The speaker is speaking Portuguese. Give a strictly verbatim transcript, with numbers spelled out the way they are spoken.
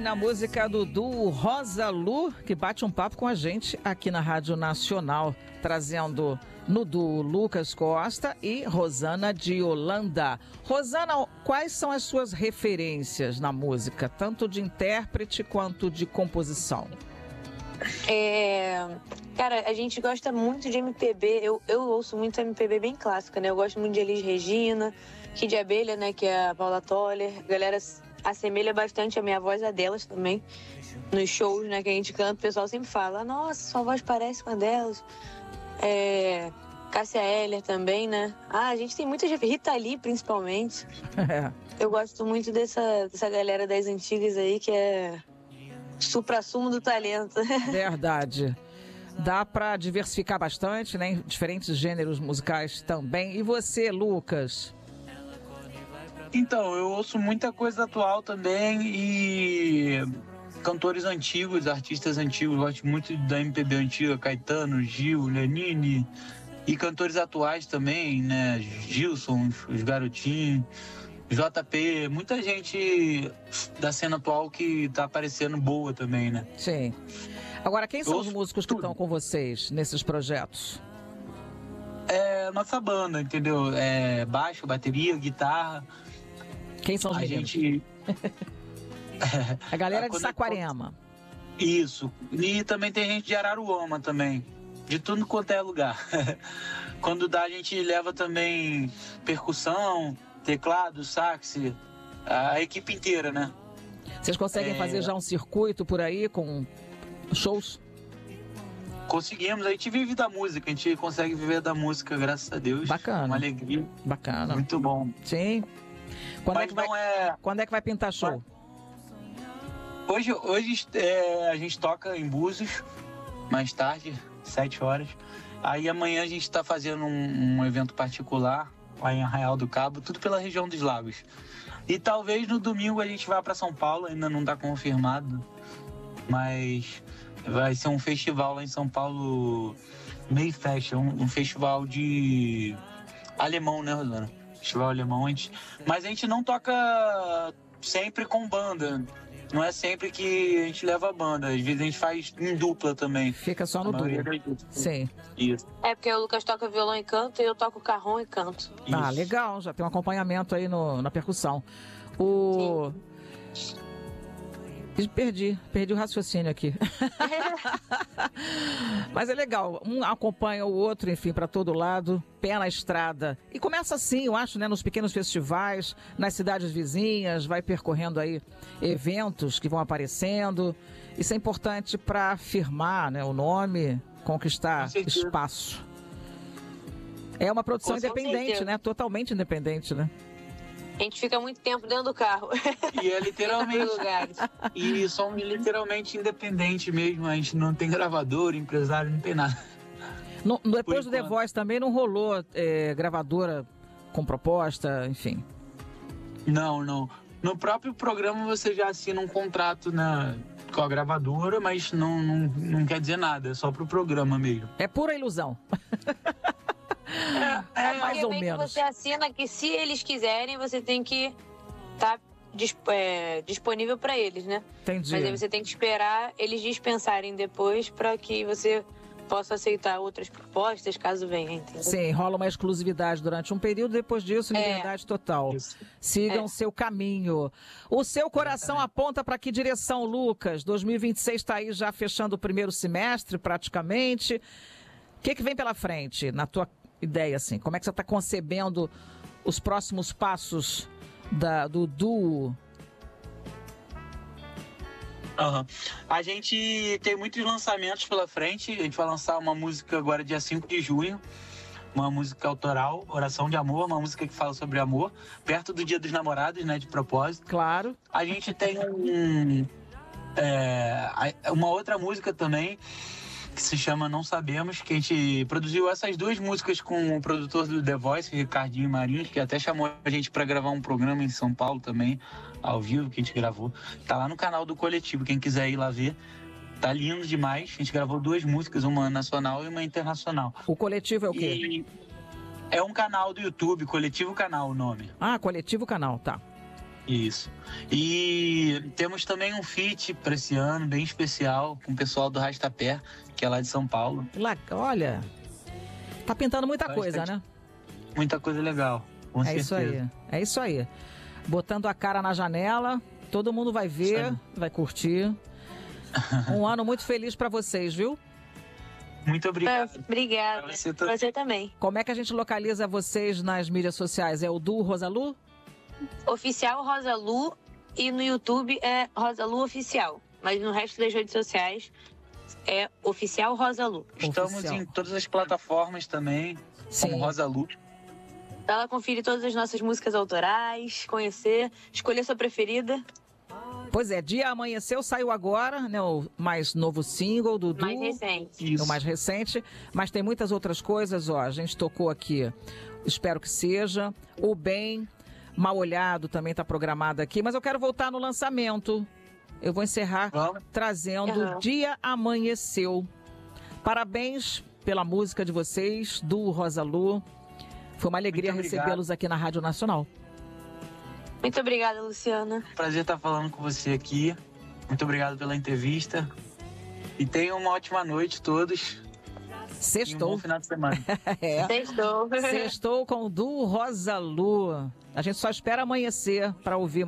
na música do duo Rosa Lu, que bate um papo com a gente aqui na Rádio Nacional, trazendo no duo Lucas Costa e Rosana de Holanda. Rosana, quais são as suas referências na música, tanto de intérprete quanto de composição? É, cara, a gente gosta muito de M P B, eu, eu ouço muito M P B bem clássica, né? Eu gosto muito de Elis Regina, Kid de Abelha, né? Que é a Paula Toller. A galera assemelha bastante a minha voz a delas também. Nos shows, né, que a gente canta, o pessoal sempre fala: nossa, sua voz parece com a delas. É, Cássia Eller também, né? Ah, a gente tem muita gente, Rita Lee principalmente. É. Eu gosto muito dessa, dessa galera das antigas aí, que é supra-sumo do talento. Verdade. Dá para diversificar bastante, né? Em diferentes gêneros musicais também. E você, Lucas? Então, eu ouço muita coisa atual também e cantores antigos, artistas antigos. Gosto muito da M P B antiga, Caetano, Gil, Lenine. E cantores atuais também, né? Gilson, os Garotinhos, J P. Muita gente da cena atual que tá aparecendo boa também, né? Sim. Agora, quem são Eu os músicos que estão com vocês nesses projetos? É nossa banda, entendeu? É baixo, bateria, guitarra. Quem são os A meninos? gente... A galera de Quando- Saquarema. Isso. E também tem gente de Araruama também. De tudo quanto é lugar. Quando dá, a gente leva também percussão, teclado, sax, a equipe inteira, né? Vocês conseguem É. fazer já um circuito por aí com shows? Conseguimos, a gente vive da música, a gente consegue viver da música, graças a Deus. Bacana. Uma alegria, Bacana. muito bom. Sim. Quando é Mas que vai, não é... quando é que vai pintar show? Hoje, hoje é, a gente toca em Búzios, mais tarde, sete horas. Aí amanhã a gente tá fazendo um, um evento particular lá em Arraial do Cabo, tudo pela região dos lagos. E talvez no domingo a gente vá para São Paulo, ainda não tá confirmado, mas vai ser um festival lá em São Paulo, May Fashion, um, um festival de alemão, né, Rosana? Festival alemão, a gente... mas a gente não toca sempre com banda. Não é sempre que a gente leva a banda, às vezes a gente faz em dupla também. Fica só no A duo. maioria das duplas. Sim. Isso. É porque o Lucas toca violão e canto e eu toco carrom e canto. Ah, Isso. legal. Já tem um acompanhamento aí no, na percussão. O... Perdi, perdi o raciocínio aqui. Mas é legal, um acompanha o outro, enfim, para todo lado, pé na estrada. E começa assim, eu acho, né, nos pequenos festivais, nas cidades vizinhas, vai percorrendo aí eventos que vão aparecendo. Isso é importante para afirmar, né, o nome, conquistar Com certeza. espaço. É uma produção Com independente, certeza. né? Totalmente independente, né? A gente fica muito tempo dentro do carro. E é Em literalmente. lugares. E somos literalmente independentes mesmo. A gente não tem gravador, empresário, não tem nada. No- depois do The enquanto. Voice também não rolou é, gravadora com proposta, enfim. Não, não. No próprio programa você já assina um contrato, né, com a gravadora, mas não, não, não quer dizer nada, é só pro programa mesmo. É pura ilusão. É, mais Porque ou meio menos. que você assina que se eles quiserem, você tem que estar disponível para eles, né? Entendi. Mas aí você tem que esperar eles dispensarem depois para que você possa aceitar outras propostas, caso venha, entendeu? Sim, rola uma exclusividade durante um período, depois disso, É. liberdade total. Isso. Sigam É. seu caminho. O seu coração aponta para que direção, Lucas? dois mil e vinte e seis está aí já fechando o primeiro semestre, praticamente. O que, que vem pela frente, na tua ideia, assim? Como é que você está concebendo os próximos passos da, do duo? Aham. A gente tem muitos lançamentos pela frente. A gente vai lançar uma música agora dia cinco de junho. Uma música autoral, Oração de Amor, uma música que fala sobre amor, perto do Dia dos Namorados, né, de propósito. Claro. A gente tem um, é, uma outra música também, que se chama Não Sabemos, que a gente produziu essas duas músicas com o produtor do The Voice, Ricardinho Marinho, que até chamou a gente para gravar um programa em São Paulo também, ao vivo, que a gente gravou. Tá lá no canal do Coletivo, quem quiser ir lá ver. Tá lindo demais. A gente gravou duas músicas, uma nacional e uma internacional. O coletivo é o quê? E é um canal do YouTube, Coletivo Canal o nome. Ah, Coletivo Canal, tá. Isso. E temos também um feat para esse ano, bem especial, com o pessoal do Rastapé, que é lá de São Paulo. Lá, olha, tá pintando muita Bastante, coisa, né? Muita coisa legal, com é certeza. isso aí, é isso aí. Botando a cara na janela, todo mundo vai ver, vai curtir. Um ano muito feliz para vocês, viu? Muito obrigado. Ah, obrigada. Pra você, Pra você também. Como é que a gente localiza vocês nas mídias sociais? É o Du Rosalu? Oficial Rosalu e no YouTube é Rosalu Oficial. Mas no resto das redes sociais é Oficial Rosalu. Estamos Oficial. em todas as plataformas também, Sim. como Rosalu. Dá lá conferir todas as nossas músicas autorais, conhecer, escolher sua preferida. Pois é, Dia Amanheceu saiu agora, né? O mais novo single do Du. Mais recente. É o mais recente, mas tem muitas outras coisas, ó. A gente tocou aqui, espero que seja. O Bem, Mal Olhado também está programado aqui, mas eu quero voltar no lançamento. Eu vou encerrar Vamos. trazendo Uhum. Dia Amanheceu. Parabéns pela música de vocês, Du Rosalu. Foi uma alegria Muito obrigado. recebê-los aqui na Rádio Nacional. Muito obrigada, Luciana. Prazer estar falando com você aqui. Muito obrigado pela entrevista. E tenham uma ótima noite todos. E um Sextou. bom final de semana. É. Sextou. Sextou com Du Rosalu. A gente só espera amanhecer para ouvir